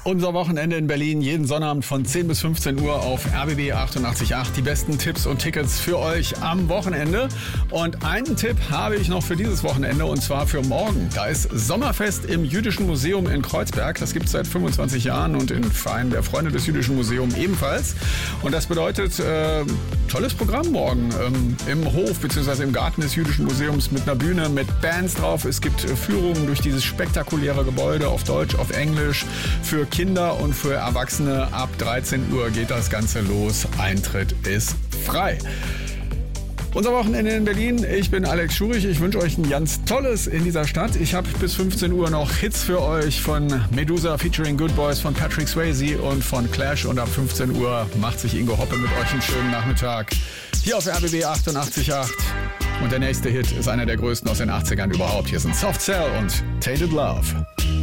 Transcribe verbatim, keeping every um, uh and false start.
Unser Wochenende in Berlin, jeden Sonnabend von zehn bis fünfzehn Uhr auf R B B achtundachtzig Komma acht. Die besten Tipps und Tickets für euch am Wochenende. Und einen Tipp habe ich noch für dieses Wochenende, und zwar für morgen. Da ist Sommerfest im Jüdischen Museum in Kreuzberg. Das gibt es seit fünfundzwanzig Jahren und im Verein der Freunde des Jüdischen Museums ebenfalls. Und das bedeutet äh, tolles Programm morgen ähm, im Hof bzw. im Garten des Jüdischen Museums mit einer Bühne, mit Bands drauf. Es gibt äh, Führungen durch dieses spektakuläre Gebäude auf Deutsch, auf Englisch, für Kinder und für Erwachsene. Ab dreizehn Uhr geht das Ganze los. Eintritt ist frei. Unser Wochenende in Berlin. Ich bin Alex Schurich. Ich wünsche euch ein ganz tolles in dieser Stadt. Ich habe bis fünfzehn Uhr noch Hits für euch von Medusa featuring Good Boys, von Patrick Swayze und von Clash. Und ab fünfzehn Uhr macht sich Ingo Hoppe mit euch einen schönen Nachmittag. Hier auf R B B achtundachtzig Komma acht. Und der nächste Hit ist einer der größten aus den achtzigern überhaupt. Hier sind Soft Cell und Tainted Love.